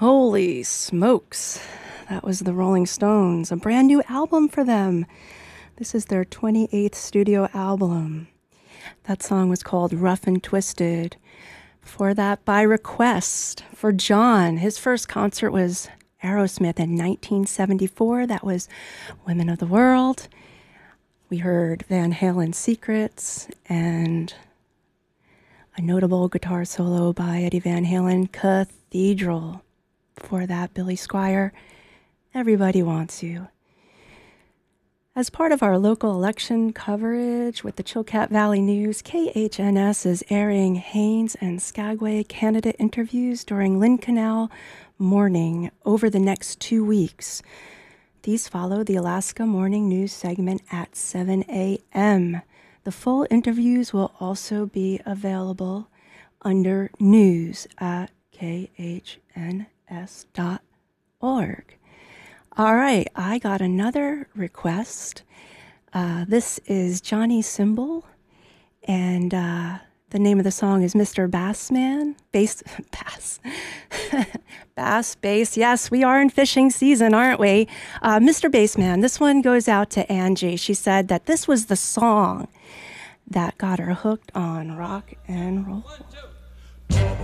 Holy smokes. That was the Rolling Stones, a brand new album for them. This is their 28th studio album. That song was called Rough and Twisted. Before that, By Request for John. His first concert was Aerosmith in 1974. That was Women of the World. We heard Van Halen's Secrets and a notable guitar solo by Eddie Van Halen, Cathedral. Before that, Billy Squier, Everybody Wants You. As part of our local election coverage with the Chilkat Valley News, KHNS is airing Haines and Skagway candidate interviews during Lynn Canal morning over the next 2 weeks. These follow the Alaska Morning News segment at 7 a.m. The full interviews will also be available under news at kHNS.org. All right, I got another request. This is Johnny Symbol, and the name of the song is Mr. Bassman. Bass. Yes, we are in fishing season, aren't we? Mr. Bassman, this one goes out to Angie. She said that this was the song that got her hooked on rock and roll.